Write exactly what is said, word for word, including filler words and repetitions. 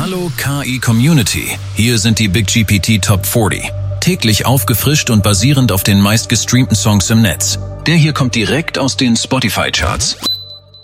Hallo K I-Community, hier sind die Big G P T Top vierzig. Täglich aufgefrischt und basierend auf den meistgestreamten Songs im Netz. Der hier kommt direkt aus den Spotify-Charts.